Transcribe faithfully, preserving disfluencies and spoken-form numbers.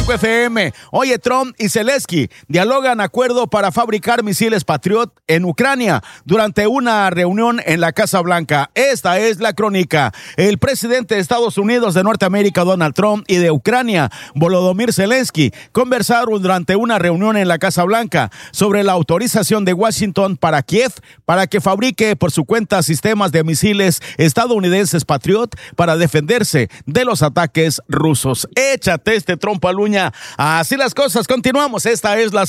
cinco F M. Oye, Trump y Zelensky dialogan acuerdo para fabricar misiles Patriot en Ucrania durante una reunión en la Casa Blanca. Esta es la crónica. El presidente de Estados Unidos de Norteamérica, Donald Trump, y de Ucrania, Volodymyr Zelensky, conversaron durante una reunión en la Casa Blanca sobre la autorización de Washington para Kiev para que fabrique por su cuenta sistemas de misiles estadounidenses Patriot para defenderse de los ataques rusos. Échate este trompo a luña. Así las cosas. Continuamos. Esta es la